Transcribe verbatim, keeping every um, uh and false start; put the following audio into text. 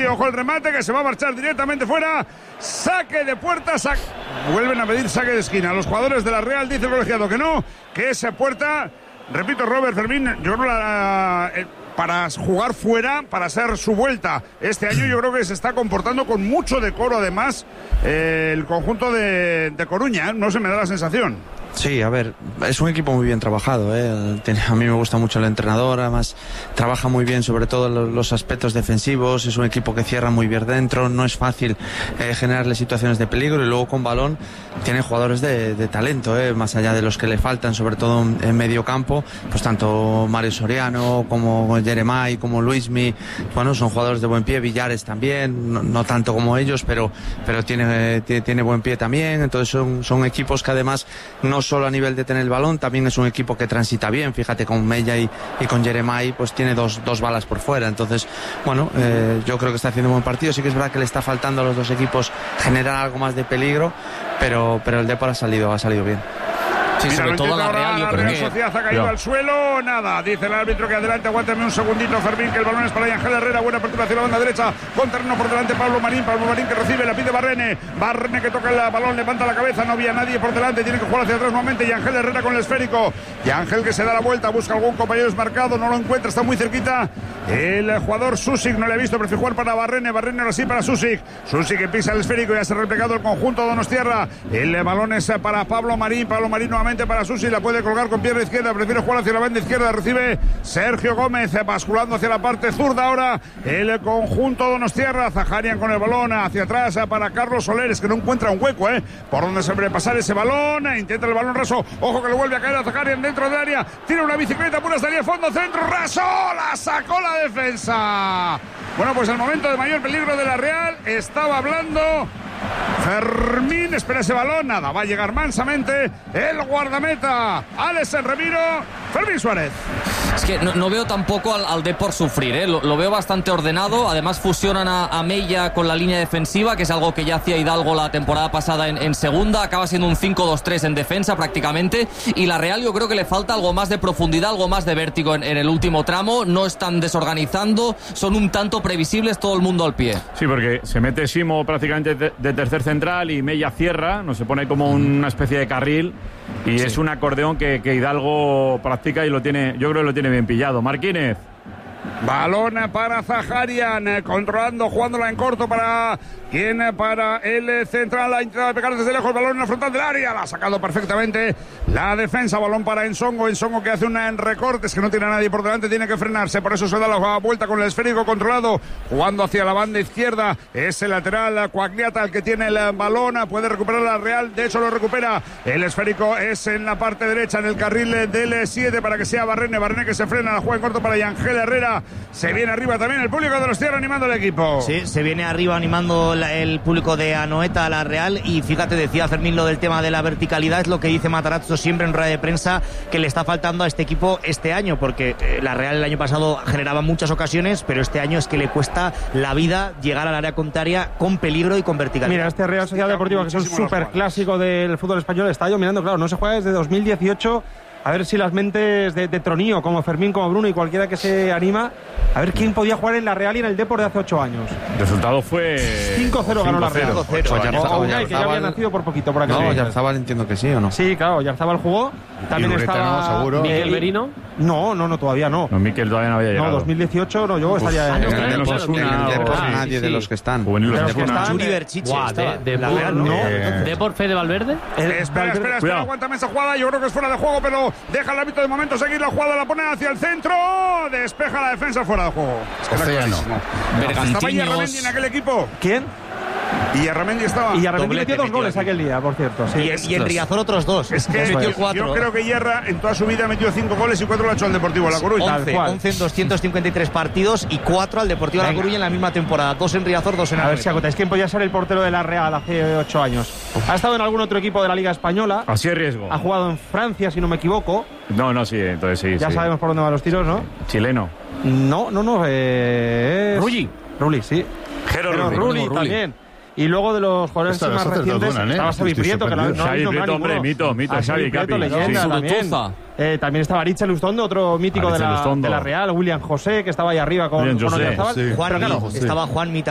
Guti, ojo el remate que se va a marchar directamente fuera. Saque de puerta, sac... vuelven a pedir saque de esquina. Los jugadores de la Real dice el colegiado que no, que esa puerta, repito, Robert Fermín, yo creo la... Eh, para jugar fuera, para hacer su vuelta este año, yo creo que se está comportando con mucho decoro además eh, el conjunto de, de Coruña, ¿eh? No se me da la sensación. Sí, a ver, es un equipo muy bien trabajado, ¿eh? A mí me gusta mucho el entrenador, además trabaja muy bien sobre todo los aspectos defensivos, es un equipo que cierra muy bien dentro, no es fácil eh, generarle situaciones de peligro y luego con balón tiene jugadores de, de talento, ¿eh? Más allá de los que le faltan, sobre todo en medio campo, pues tanto Mario Soriano como Jeremai, como Luismi, bueno, son jugadores de buen pie, Villares también, no, no tanto como ellos, pero, pero tiene, tiene, tiene buen pie también, entonces son, son equipos que además no solo a nivel de tener el balón, también es un equipo que transita bien, fíjate con Mella y, y con Jeremai pues tiene dos, dos balas por fuera, entonces bueno, eh, yo creo que está haciendo un buen partido, sí que es verdad que le está faltando a los dos equipos generar algo más de peligro, pero, pero el Depor ha salido, ha salido bien. Sí, Mira, sobre todo la Real, yo la creo Real que... Sociedad ha caído Pero... al suelo, nada, dice el árbitro que adelante, aguántame un segundito, Fermín, que el balón es para Ángel Herrera, buena apertura hacia la banda derecha, con terreno por delante Pablo Marín, Pablo Marín que recibe, la pide Barrene, Barrene que toca el balón, levanta la cabeza, no había nadie por delante, tiene que jugar hacia atrás nuevamente, y Ángel Herrera con el esférico, y Ángel que se da la vuelta, busca algún compañero desmarcado, no lo encuentra, está muy cerquita, el jugador Susic, no le ha visto, prefiere jugar para Barrene, Barrene ahora sí para Susic, Susic que pisa el esférico, ya se ha replegado el conjunto donostiarra, el balón es para Pablo Marín, Pablo Marín nuevamente para Susic, la puede colgar con pierna izquierda, prefiere jugar hacia la banda izquierda, recibe Sergio Gómez, basculando hacia la parte zurda ahora el conjunto donostiarra, Zaharian con el balón hacia atrás para Carlos Soleres, que no encuentra un hueco, ¿eh? Por donde se debe pasar ese balón, intenta el balón raso, ojo que le vuelve a caer a Zaharian dentro del área, tira una bicicleta pura, estaría fondo, centro, raso, la sacó la defensa. Bueno, pues el momento de mayor peligro de la Real, estaba hablando Fermín, espera ese balón, nada, va a llegar mansamente el guardameta Alex Remiro, Fermín Suárez. Es que no, no veo tampoco al, al Depor sufrir, ¿eh? lo, lo veo bastante ordenado, además fusionan a, a Mella con la línea defensiva, que es algo que ya hacía Hidalgo la temporada pasada en, en segunda, acaba siendo un cinco dos tres en defensa prácticamente, y la Real yo creo que le falta algo más de profundidad, algo más de vértigo en, en el último tramo, no están desorganizando, son un tanto previsibles, todo el mundo al pie. Sí, porque se mete Simo prácticamente de, de tercer central y Mella cierra, no se pone ahí como una especie de carril, y sí, es un acordeón que, que Hidalgo practica y lo tiene, yo creo que lo tiene bien pillado. Marquínez. Balón para Zaharian, controlando, jugándola en corto para quien, para el central, ha intentado pegar desde lejos el balón en la frontal del área, la ha sacado perfectamente la defensa, balón para Ensongo, Ensongo que hace un recorte, es que no tiene a nadie por delante, tiene que frenarse, por eso se da la vuelta con el esférico controlado, jugando hacia la banda izquierda, es el lateral Coagliata el que tiene el balón, puede recuperar la Real, de hecho lo recupera, el esférico es en la parte derecha, en el carril del siete para que sea Barrene, Barrene que se frena, la juega en corto para Ángel Herrera, se viene arriba también el público de los Tierra animando al equipo. Sí, se viene arriba animando la, el público de Anoeta a la Real, y fíjate, decía Fermín lo del tema de la verticalidad, es lo que dice Matarazzo siempre en rueda de prensa, que le está faltando a este equipo este año, porque eh, la Real el año pasado generaba muchas ocasiones, pero este año es que le cuesta la vida llegar al área contraria con peligro y con verticalidad. Mira, este Real Sociedad Deportiva, que es un súper clásico del fútbol español, está yo mirando, claro, no se juega desde dos mil dieciocho. A ver si las mentes de, de Tronío, como Fermín, como Bruno y cualquiera que se anima, a ver quién podía jugar en la Real y en el Depor de hace ocho años. El resultado fue cinco cero ganó la Real. cinco cero. O Unai, que ya había nacido por poquito por aquí. No, Oyarzabal entiendo que sí, ¿o no? Sí, claro, Oyarzabal jugó. También estaba... No, seguro. ¿Miquel Merino? No, no, no, todavía no. No, Miquel todavía no había llegado. No, dos mil dieciocho no, yo estaría... En el Depor nadie de los que están. Churi Berchiche. ¿Depor Fede Valverde? Espera, espera, espera, aguántame esa jugada, yo creo que es fuera de juego, pero deja el árbitro de momento seguir la jugada, la pone hacia el centro, despeja la defensa, fuera de juego. ¿Estaba Iyarramendi en aquel equipo? ¿Quién? Iyarramendi estaba. Iyarramendi metió dos goles aquel día, por cierto. Sí. Y, es, y en Riazor otros dos. Es que metió cuatro. Yo creo que Iyarra en toda su vida metió cinco goles y cuatro lo ha hecho al Deportivo La Coruña. once en doscientos cincuenta y tres partidos y cuatro al Deportivo La Coruña en la misma temporada. Dos en Riazor, dos en A Anoeta. ver si acotáis quién podía ser el portero de la Real hace ocho años. Ha estado en algún otro equipo de la Liga Española. Así es riesgo. Ha jugado en Francia, si no me equivoco. No, no, sí, entonces sí. Ya sí. sabemos por dónde van los tiros, ¿no? Chileno. No, no, no. Eh, Rulli. Rulli, sí. Jero Pero Rulli también. Y luego de los jugadores más recientes duran, ¿eh? estaba Xavi Prieto, que no, no Xavi no Prieto, hombre, mito, mito, a Xavi, Prieto, Capi. leyenda Sí. también. Eh, también estaba Richel Lustondo, otro mítico de la, de la Real, William José, que estaba ahí arriba con, William con José, Oyarzabal. sí. Juan Pero claro, Mita, estaba Juan Mita